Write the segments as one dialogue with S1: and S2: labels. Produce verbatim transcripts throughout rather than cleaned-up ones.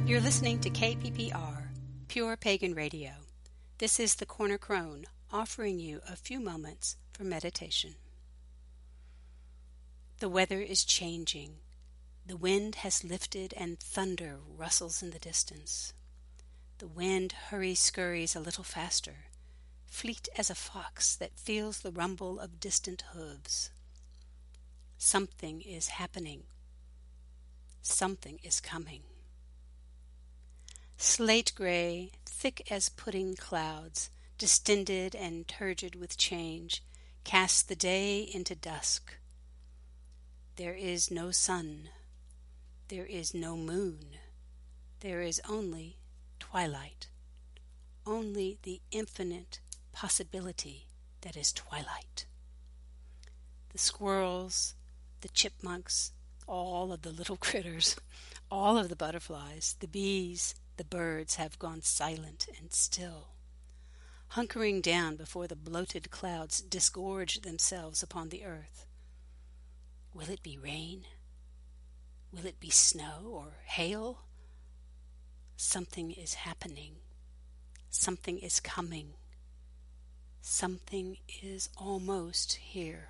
S1: You're listening to K P P R, Pure Pagan Radio. This is the Corner Crone, offering you a few moments for meditation. The weather is changing. The wind has lifted and thunder rustles in the distance. The wind hurry-scurries a little faster, fleet as a fox that feels the rumble of distant hooves. Something is happening. Something is coming. Slate gray, thick as pudding clouds, distended and turgid with change, cast the day into dusk. There is no sun. There is no moon. There is only twilight. Only the infinite possibility that is twilight. The squirrels, the chipmunks, all of the little critters, all of the butterflies, the bees, the birds have gone silent and still, hunkering down before the bloated clouds disgorge themselves upon the earth. Will it be rain? Will it be snow or hail? Something is happening. Something is coming. Something is almost here.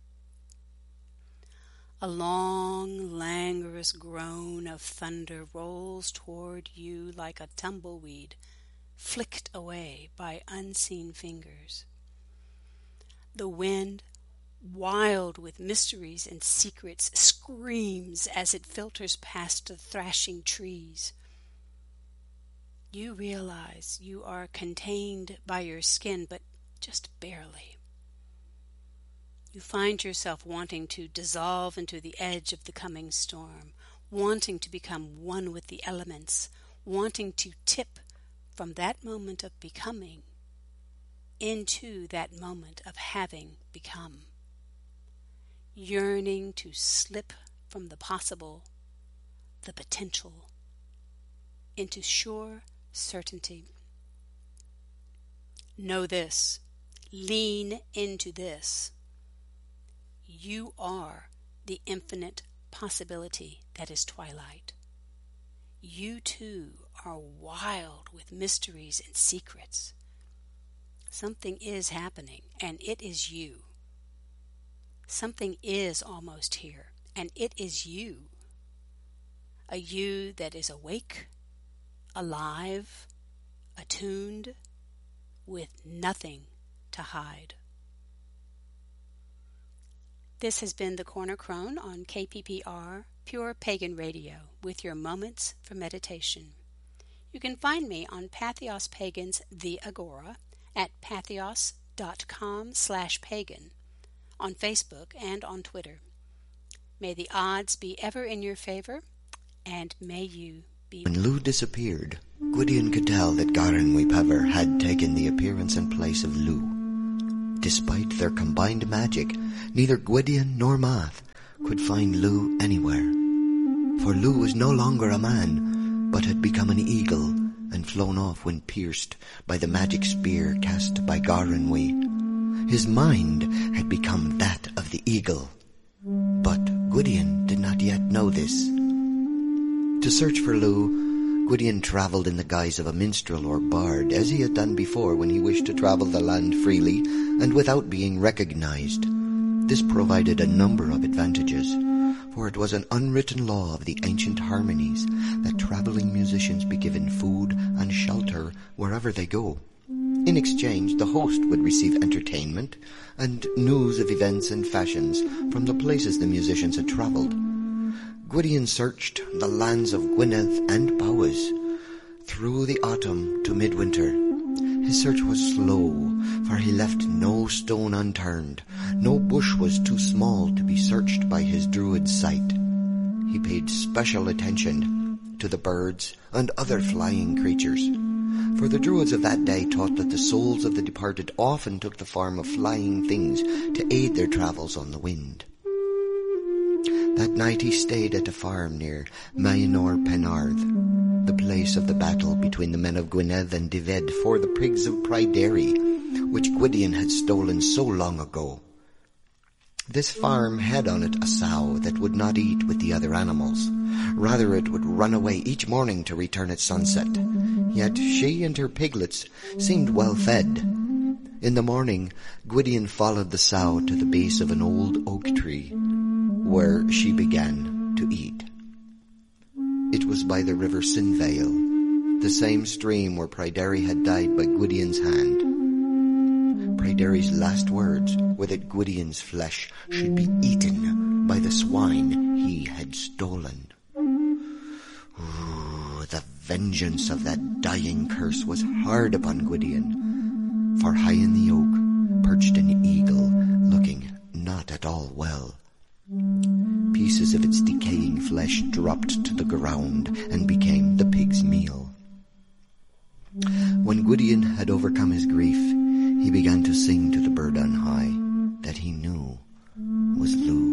S1: A long, languorous groan of thunder rolls toward you like a tumbleweed flicked away by unseen fingers. The wind, wild with mysteries and secrets, screams as it filters past the thrashing trees. You realize you are contained by your skin, but just barely. You find yourself wanting to dissolve into the edge of the coming storm, wanting to become one with the elements, wanting to tip from that moment of becoming into that moment of having become, yearning to slip from the possible, the potential, into sure certainty. Know this. Lean into this. You are the infinite possibility that is twilight. You too are wild with mysteries and secrets. Something is happening, and it is you. Something is almost here, and it is you. A you that is awake, alive, attuned, with nothing to hide. This has been the Corner Crone on K P P R, Pure Pagan Radio, with your moments for meditation. You can find me on Patheos Pagan's The Agora at patheos.com slash pagan, on Facebook and on Twitter. May the odds be ever in your favor, and may you be...
S2: When Lugh disappeared, Gwydion could tell that Garen Weepaver had taken the appearance and place of Lugh. Despite their combined magic, neither Gwydion nor Math could find Lugh anywhere. For Lugh was no longer a man, but had become an eagle and flown off when pierced by the magic spear cast by Garenwe. His mind had become that of the eagle. But Gwydion did not yet know this. To search for Lugh, Gwydion travelled in the guise of a minstrel or bard, as he had done before when he wished to travel the land freely and without being recognized. This provided a number of advantages, for it was an unwritten law of the ancient harmonies that travelling musicians be given food and shelter wherever they go. In exchange, the host would receive entertainment and news of events and fashions from the places the musicians had travelled. Gwydion searched the lands of Gwynedd and Powys through the autumn to midwinter. His search was slow, for he left no stone unturned. No bush was too small to be searched by his druid sight. He paid special attention to the birds and other flying creatures, for the druids of that day taught that the souls of the departed often took the form of flying things to aid their travels on the wind. That night he stayed at a farm near Maenor Penarth, the place of the battle between the men of Gwynedd and Dyfed for the prigs of Pryderi, which Gwydion had stolen so long ago. This farm had on it a sow that would not eat with the other animals. Rather, it would run away each morning to return at sunset. Yet she and her piglets seemed well fed. In the morning, Gwydion followed the sow to the base of an old oak tree, where she began to eat. It was by the river Sinvale, the same stream where Pryderi had died by Gwydion's hand. Pryderi's last words were that Gwydion's flesh should be eaten by the swine he had stolen. Ooh, the vengeance of that dying curse was hard upon Gwydion, for high in the oak perched an eagle, looking not at all well. Pieces of its decaying flesh dropped to the ground and became the pig's meal. When Gwydion had overcome his grief, he began to sing to the bird on high that he knew was Lugh.